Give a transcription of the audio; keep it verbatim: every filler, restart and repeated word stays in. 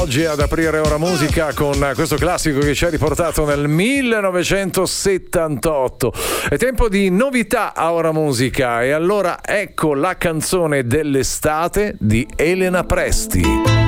Oggi ad aprire Ora Musica con questo classico che ci ha riportato nel millenovecentosettantotto. È tempo di novità a Ora Musica e allora ecco la canzone dell'estate di Elena Presti.